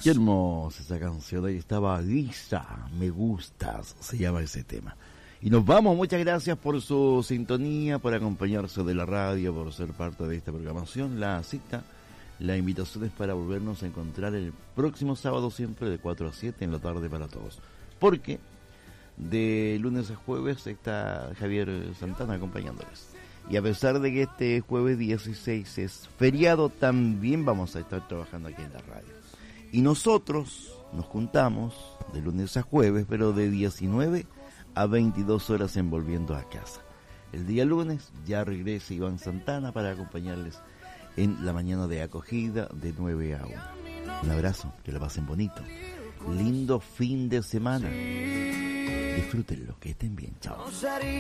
Qué hermosa esa canción. Ahí estaba Lisa, me gustas, se llama ese tema. Y nos vamos, muchas gracias por su sintonía, por acompañarse de la radio, por ser parte de esta programación. La cita, la invitación es para volvernos a encontrar el próximo sábado, siempre de 4 a 7 en la tarde para todos. Porque de lunes a jueves está Javier Santana acompañándoles. Y a pesar de que este jueves 16 es feriado, también vamos a estar trabajando aquí en la radio. Y nosotros nos juntamos de lunes a jueves, pero de 19 a 22 horas en Volviendo a Casa. El día lunes ya regresa Iván Santana para acompañarles en la mañana de acogida de 9 a 1. Un abrazo, que la pasen bonito. Lindo fin de semana. Disfrútenlo, que estén bien. Chao.